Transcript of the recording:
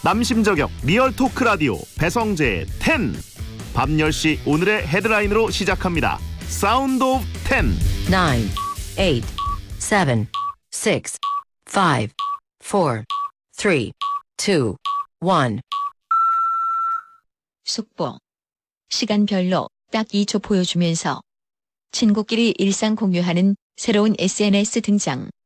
남심 저격 리얼 토크 라디오 배성재의 10. 밤 10시 오늘의 헤드라인으로 시작합니다. 사운드 오브 10. 9, 8, 7, 6, 5, 4, 3, 2, 1. 속보. 시간별로 딱 2초 보여주면서 친구끼리 일상 공유하는 새로운 SNS 등장.